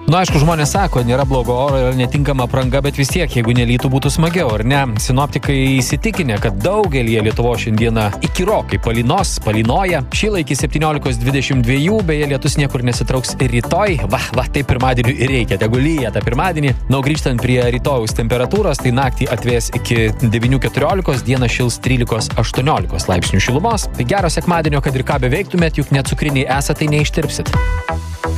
Nu, aišku, žmonės sako, nėra blogo oro, yra netinkama apranga, bet vis tiek, jeigu nelytų, būtų smagiau, ar ne? Sinoptikai įsitikinę, kad daugelį Lietuvos šiandieną įkyrokai palynoja. Šįla iki 17-22, beje, lietus niekur nesitrauks rytoj. Tai pirmadienį ir reikia, tegu lyja tą pirmadienį. Na, grįžtant prie rytojaus temperatūros, tai naktį atvės iki 9-14, dieną šils 13-18 laipsnių šilumos. Tai gero sekmadienio, kad ir ką beveiktumėt, juk necukriniai esate, tai neištirpsit.